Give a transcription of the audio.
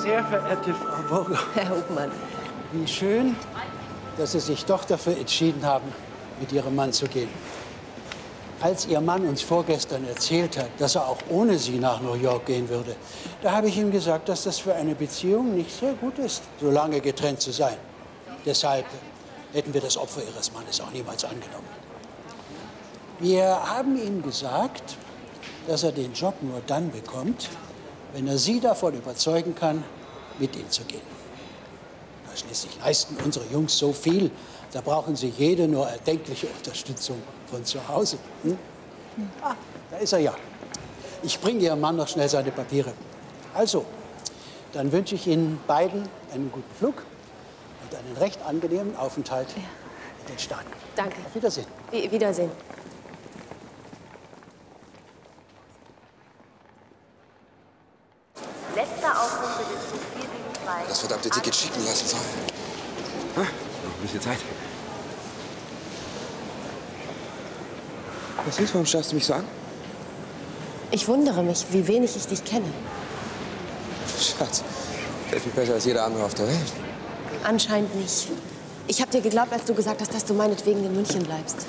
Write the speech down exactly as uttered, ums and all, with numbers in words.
Sehr verehrte Frau Burger. Herr Hubmann. Wie schön, dass Sie sich doch dafür entschieden haben, mit Ihrem Mann zu gehen. Als Ihr Mann uns vorgestern erzählt hat, dass er auch ohne Sie nach New York gehen würde, da habe ich ihm gesagt, dass das für eine Beziehung nicht sehr gut ist, so lange getrennt zu sein. Deshalb hätten wir das Opfer Ihres Mannes auch niemals angenommen. Wir haben ihm gesagt, dass er den Job nur dann bekommt, wenn er Sie davon überzeugen kann, mit ihm zu gehen. Schließlich leisten unsere Jungs so viel, da brauchen sie jede nur erdenkliche Unterstützung von zu Hause. Hm? Ah, da ist er ja. Ich bringe Ihrem Mann noch schnell seine Papiere. Also, dann wünsche ich Ihnen beiden einen guten Flug und einen recht angenehmen Aufenthalt ja. in den Staaten. Danke. Auf Wiedersehen. W- Wiedersehen. Letzter Aufruf für den Zug vier sieben zwei. Das verdammte Ticket schicken lassen sollen. Ah, noch ein bisschen Zeit. Was ist? Warum schaust du mich so an? Ich wundere mich, wie wenig ich dich kenne. Schatz, das ist besser als jeder andere auf der Welt. Anscheinend nicht. Ich habe dir geglaubt, als du gesagt hast, dass du meinetwegen in München bleibst.